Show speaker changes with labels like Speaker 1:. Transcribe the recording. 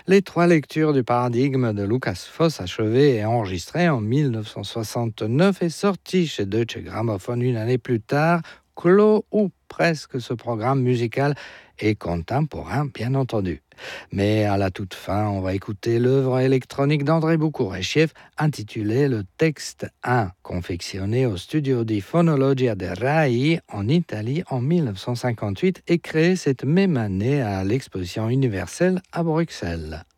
Speaker 1: Les trois lectures du paradigme de Lukas Foss, achevées et enregistrées en 1969 et sorties chez Deutsche Grammophon une année plus tard, clôt ou presque ce programme musical et contemporain, bien entendu. Mais à la toute fin, on va écouter l'œuvre électronique d'André Boukourechtiev intitulée Le texte 1, confectionné au studio di Fonologia de Rai en Italie en 1958 et créé cette même année à l'exposition universelle à Bruxelles.